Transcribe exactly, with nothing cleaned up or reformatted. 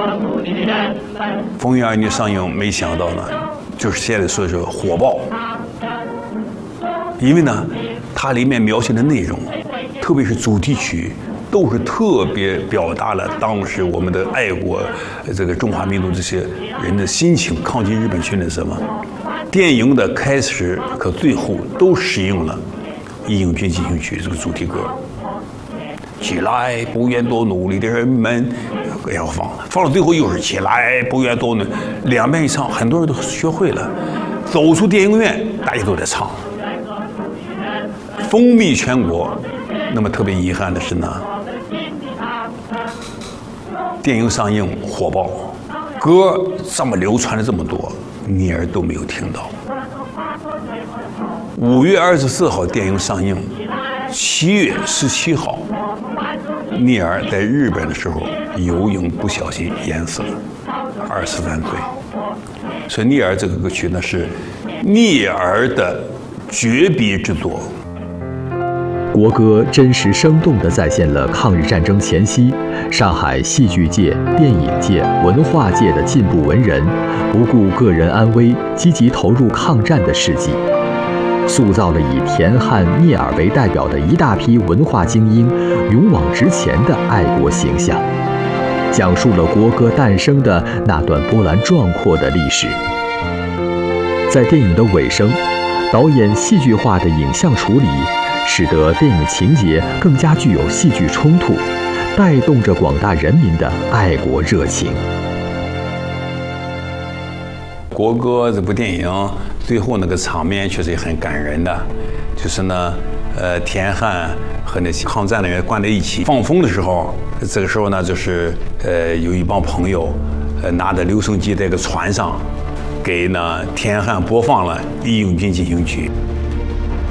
风云儿女上映，没想到呢，就是现在说是火爆，因为呢，它里面描写的内容，特别是主题曲，都是特别表达了当时我们的爱国这个中华民族这些人的心情，抗击日本侵略什么。电影的开始和最后都使用了《义勇军进行曲》这个主题歌。起来，不愿多努力的人们，要放了，放到最后又是起来，不愿多努力，两遍一唱，很多人都学会了。走出电影院，大家都在唱，风靡全国。那么特别遗憾的是呢，电影上映火爆，歌这么流传了这么多，你儿都没有听到。五月二十四号电影上映，七月十七号，聂耳在日本的时候游泳不小心淹死了，二十三岁。所以聂耳这个歌曲呢是聂耳的绝笔之作。 国歌真实生动地再现了抗日战争前夕上海戏剧界、电影界、文化界的进步文人不顾个人安危，积极投入抗战的事迹，塑造了以田汉、聂耳为代表的一大批文化精英勇往直前的爱国形象，讲述了国歌诞生的那段波澜壮阔的历史。在电影的尾声，导演戏剧化的影像处理，使得电影情节更加具有戏剧冲突，带动着广大人民的爱国热情。 国歌这部电影最后那个场面确实也很感人的，就是呢，呃，田汉和那些抗战的人关在一起放风的时候，这个时候呢，就是呃，有一帮朋友，呃，拿着留声机在一个船上，给呢田汉播放了《义勇军进行曲》。